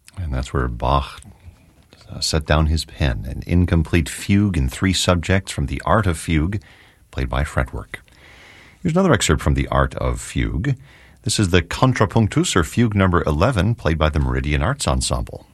And that's where Bach set down his pen, an incomplete fugue in 3 subjects from The Art of Fugue, played by fretwork. Here's another excerpt from The Art of Fugue. This is the Contrapunctus, or Fugue number 11, played by the Meridian Arts Ensemble.